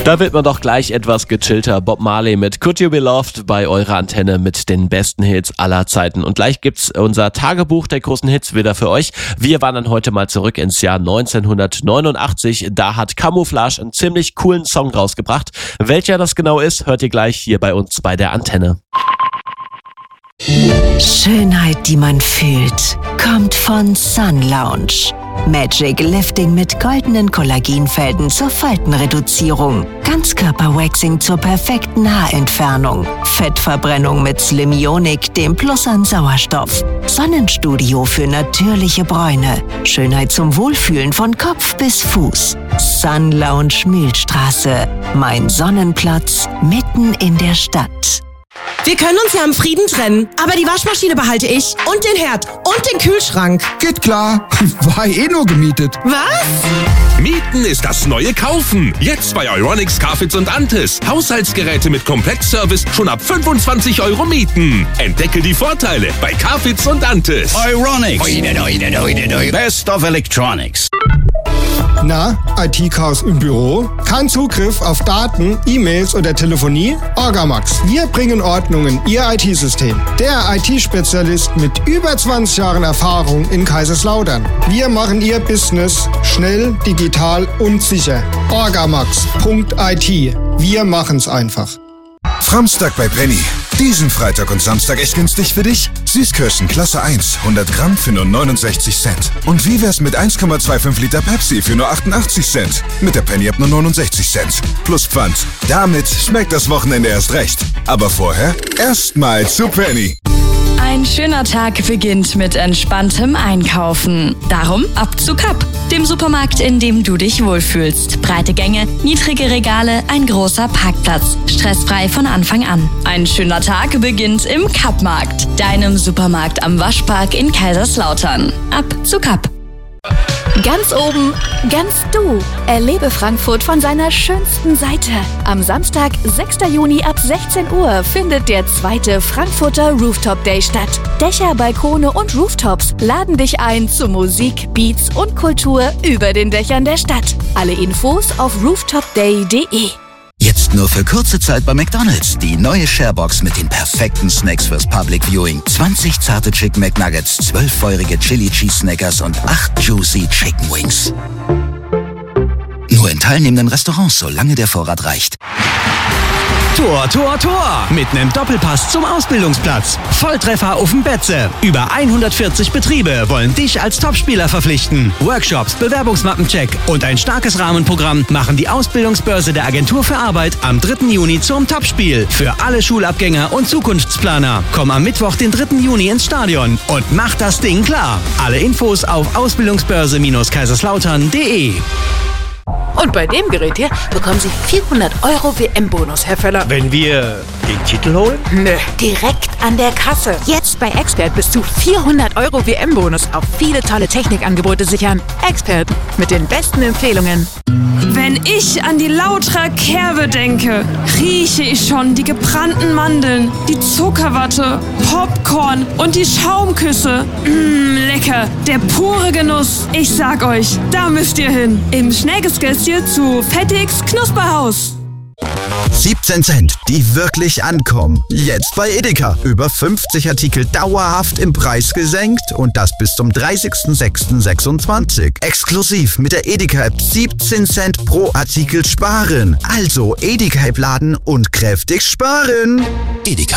Da wird man doch gleich etwas gechillter. Bob Marley mit Could You Be Loved bei eurer Antenne mit den besten Hits aller Zeiten. Und gleich gibt's unser Tagebuch der großen Hits wieder für euch. Wir wandern heute mal zurück ins Jahr 1989. Da hat Camouflage einen ziemlich coolen Song rausgebracht. Welcher das genau ist, hört ihr gleich hier bei uns bei der Antenne. Schönheit, die man fühlt, kommt von Sun Lounge. Magic Lifting mit goldenen Kollagenfelden zur Faltenreduzierung. Ganzkörperwaxing zur perfekten Haarentfernung. Fettverbrennung mit Slim Ionic, dem Plus an Sauerstoff. Sonnenstudio für natürliche Bräune. Schönheit zum Wohlfühlen von Kopf bis Fuß. Sun Lounge Mühlstraße. Mein Sonnenplatz mitten in der Stadt. Wir können uns ja im Frieden trennen, aber die Waschmaschine behalte ich und den Herd und den Kühlschrank. Geht klar, war nur gemietet. Was? Mieten ist das neue Kaufen. Jetzt bei Euronics, Carfits und Antis. Haushaltsgeräte mit Komplettservice schon ab 25 € mieten. Entdecke die Vorteile bei Carfits und Antis. Euronics. Best of Electronics. Na, IT-Chaos im Büro? Kein Zugriff auf Daten, E-Mails oder Telefonie? Orgamax. Wir bringen Ordnung in Ihr IT-System. Der IT-Spezialist mit über 20 Jahren Erfahrung in Kaiserslautern. Wir machen Ihr Business schnell, digital und sicher. Orgamax.it. Wir machen's einfach. Framstag bei Penny. Diesen Freitag und Samstag echt günstig für dich? Süßkirschen Klasse 1, 100 Gramm für nur 69 Cent. Und wie wär's mit 1,25 Liter Pepsi für nur 88 Cent? Mit der Penny-App nur 69 Cent. Plus Pfand. Damit schmeckt das Wochenende erst recht. Aber vorher erstmal zu Penny. Ein schöner Tag beginnt mit entspanntem Einkaufen. Darum ab zu Kapp, dem Supermarkt, in dem du dich wohlfühlst. Breite Gänge, niedrige Regale, ein großer Parkplatz. Stressfrei von Anfang an. Ein schöner Tag beginnt im Kappmarkt, deinem Supermarkt am Waschpark in Kaiserslautern. Ab zu Kapp. Ganz oben, ganz du. Erlebe Frankfurt von seiner schönsten Seite. Am Samstag, 6. Juni ab 16 Uhr findet der zweite Frankfurter Rooftop Day statt. Dächer, Balkone und Rooftops laden dich ein zu Musik, Beats und Kultur über den Dächern der Stadt. Alle Infos auf rooftopday.de. Jetzt nur für kurze Zeit bei McDonald's. Die neue Sharebox mit den perfekten Snacks fürs Public Viewing. 20 zarte Chicken McNuggets, 12 feurige Chili Cheese Snackers und 8 juicy Chicken Wings. Nur in teilnehmenden Restaurants, solange der Vorrat reicht. Tor, Tor, Tor! Mit einem Doppelpass zum Ausbildungsplatz. Volltreffer auf dem Betze. Über 140 Betriebe wollen dich als Topspieler verpflichten. Workshops, Bewerbungsmappencheck und ein starkes Rahmenprogramm machen die Ausbildungsbörse der Agentur für Arbeit am 3. Juni zum Topspiel. Für alle Schulabgänger und Zukunftsplaner. Komm am Mittwoch, den 3. Juni ins Stadion und mach das Ding klar. Alle Infos auf ausbildungsbörse-kaiserslautern.de. Und bei dem Gerät hier bekommen Sie 400 € WM-Bonus, Herr Völler. Wenn wir den Titel holen? Nö, direkt an der Kasse. Jetzt bei Expert bis zu 400 € WM-Bonus auf viele tolle Technikangebote sichern. Expert mit den besten Empfehlungen. Wenn ich an die Lautra Kerbe denke, rieche ich schon die gebrannten Mandeln, die Zuckerwatte, Popcorn und die Schaumküsse. Lecker, der pure Genuss. Ich sag euch, da müsst ihr hin. Im Schnellgesgässchen zu Fettigs Knusperhaus. 17 Cent, die wirklich ankommen. Jetzt bei Edeka. Über 50 Artikel dauerhaft im Preis gesenkt und das bis zum 30.06.26. Exklusiv mit der Edeka-App 17 Cent pro Artikel sparen. Also Edeka-App laden und kräftig sparen. Edeka.